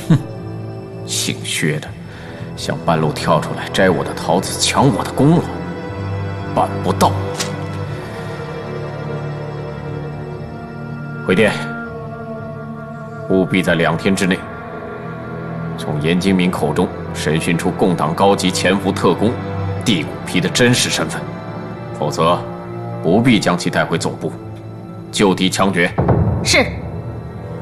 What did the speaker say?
姓薛的，想半路跳出来摘我的桃子，抢我的功劳，办不到。回电，务必在2天之内，从严金明口中审讯出共党高级潜伏特工地骨皮的真实身份，否则不必将其带回总部，就地枪决。 是。